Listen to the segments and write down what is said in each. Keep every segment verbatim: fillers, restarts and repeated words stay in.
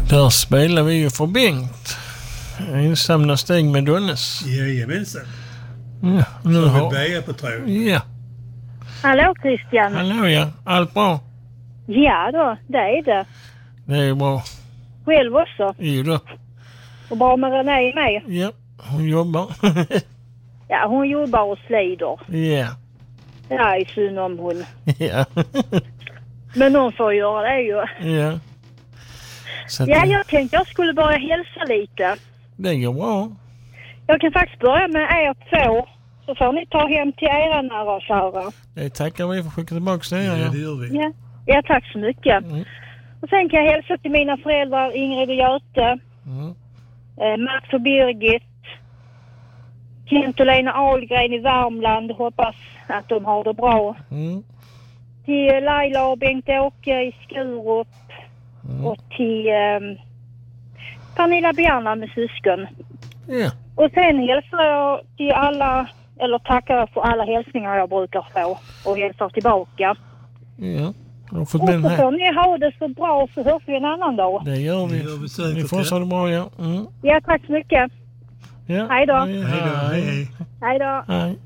Där spelar vi ju för Bengt. Ensamma steg med Donnes. Jajamensan. Ja, nu Så har... vi börjar på tråden. Ja. Hallå Christian. Hallå ja, allt bra? Ja då, det är det. Det är bra. Själv också. Jo då. Och bra med René med. Ja, hon jobbar. Ja, hon jobbar och slider. Ja. Det är synd om hon. Ja. Men hon får göra det ju. Ja. Så att Ja, det- jag tänkte jag skulle börja hälsa lite. Det går bra. Jag kan faktiskt börja med er två. Så får ni ta hem till era nära och kära. Det tackar vi för att skicka tillbaka det. Ja, Ja, det gör vi. Ja, ja tack så mycket. Mm. Och sen kan jag hälsa till mina föräldrar Ingrid och Göte. Mm. Eh, Max och Birgit. Kent och Lena Ahlgren i Värmland. Hoppas att de har det bra. Mm. Till Laila och Bengt-Åke i Skurup. Mm. Och till eh, Pernilla Bjarna med syskon. Ja. Och sen hälsar jag till alla, eller tackar för alla hälsningar jag brukar få. Och hälsar tillbaka. Ja. Jag har fått Och med den så här. får ni ha det så bra, så hörs vi en annan dag. Det gör vi. Det gör vi Ni säkert. får ha det bra, ja. Mm. Ja, tack så mycket. Ja. Hej då. Hej då, hej hej. Hej då. Hej.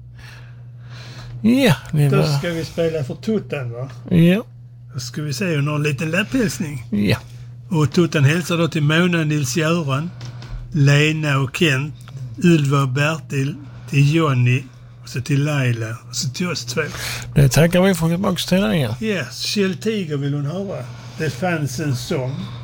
Ja, det Då var... ska vi spela för Tutten, va? Ja. Då ska vi se om någon liten läpphälsning. Ja. Och Tutten hälsar då till Mona, Nils-Göran, Lena och Kent, Ylva och Bertil, till Jonny och så till Laila och så till oss två. Det tackar vi för att skicka tillbaka till dig, ja. Yes, Kjell Tiger vill hon höra. Det fanns en sång.